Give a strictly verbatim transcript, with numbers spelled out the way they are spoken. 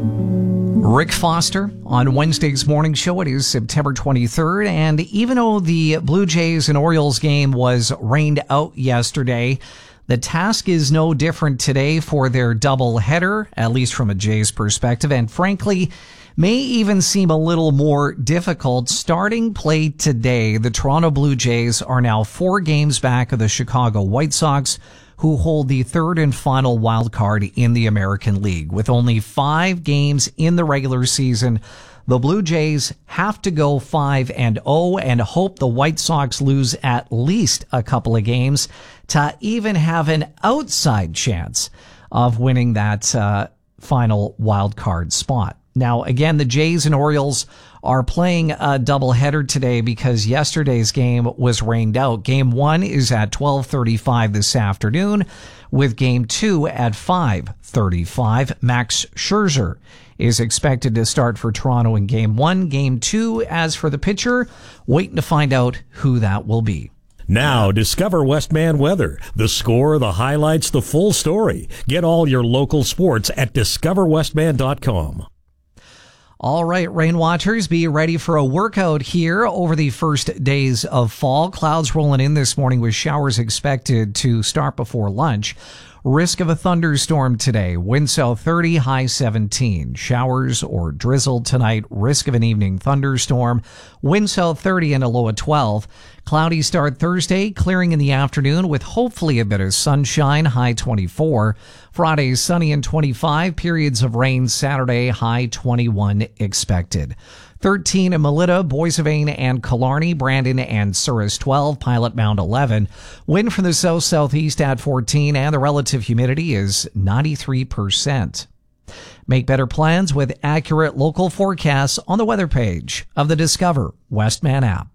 Rick Foster on Wednesday's morning show. It is September twenty-third, and even though the Blue Jays and Orioles game was rained out yesterday, the task is no different today for their doubleheader, at least from a Jays perspective, and frankly, may even seem a little more difficult. Starting play today, the Toronto Blue Jays are now four games back of the Chicago White Sox, who hold the third and final wild card in the American League. With only five games in the regular season, the Blue Jays have to go five and oh and hope the White Sox lose at least a couple of games to even have an outside chance of winning that uh, final wild card spot. Now, again, the Jays and Orioles are playing a doubleheader today because yesterday's game was rained out. Game one is at twelve thirty-five this afternoon, with game two at five thirty-five. Max Scherzer is expected to start for Toronto in game one. Game two, as for the pitcher, waiting to find out who that will be. Now, discover Westman Weather. The score, the highlights, the full story. Get all your local sports at discover westman dot com. All right, rain watchers, be ready for a workout here over the first days of fall. Clouds rolling in this morning with showers expected to start before lunch. Risk of a thunderstorm today. Wind south thirty, high seventeen. Showers or drizzle tonight. Risk of an evening thunderstorm. Wind south thirty and a low of twelve. Cloudy start Thursday, clearing in the afternoon with hopefully a bit of sunshine, high twenty-four. Friday, sunny and twenty-five. Periods of rain Saturday, high twenty-one expected. thirteen in Melita, Boissevain and Killarney, Brandon and Souris twelve, Pilot Mound eleven. Wind from the south-southeast at fourteen, and the relative humidity is ninety-three percent. Make better plans with accurate local forecasts on the weather page of the Discover Westman app.